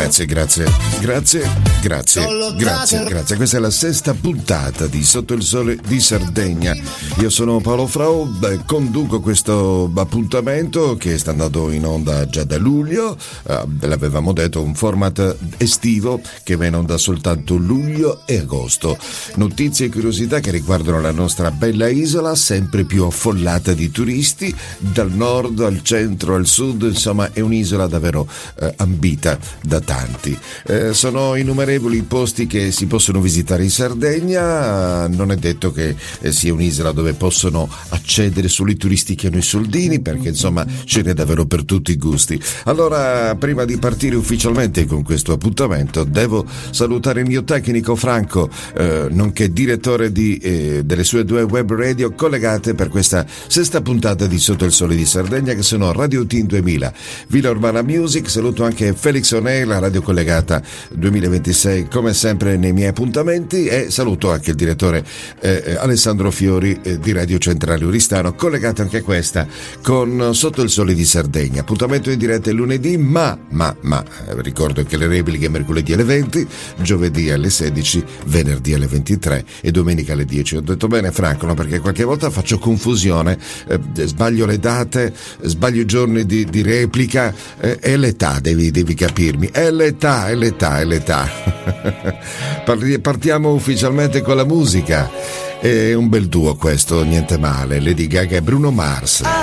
Grazie. Questa è la sesta puntata di Sotto il Sole di Sardegna. Io sono Paolo Frau, conduco questo appuntamento che sta andando in onda già da luglio. L'avevamo detto, un format estivo che va in onda soltanto luglio e agosto. Notizie e curiosità che riguardano la nostra bella isola, sempre più affollata di turisti, dal nord al centro al sud, insomma è un'isola davvero ambita da tanti. Sono innumerevoli i posti che si possono visitare in Sardegna, non è detto che sia un'isola dove possono accedere solo i turisti che hanno i soldini, perché insomma ce n'è davvero per tutti i gusti. Allora, prima di partire ufficialmente con questo appuntamento, devo salutare il mio tecnico Franco, nonché direttore delle sue due web radio collegate per questa sesta puntata di Sotto il Sole di Sardegna, che sono Radio Team 2000, Villa Urbana Music. Saluto anche Felix O'Neill, la radio collegata 2026 come sempre nei miei appuntamenti, e saluto anche il direttore Alessandro Fiori di Radio Centrale Oristano, collegata anche questa con Sotto il Sole di Sardegna. Appuntamento in diretta il lunedì, ma ricordo che le repliche mercoledì alle 20, giovedì alle 16, venerdì alle 23 e domenica alle 10. Ho detto bene Franco, no? Perché qualche volta faccio confusione, sbaglio le date, sbaglio i giorni di replica, è l'età, devi capirmi, è l'età. Partiamo ufficialmente con la musica. È un bel duo questo, niente male, Lady Gaga e Bruno Mars.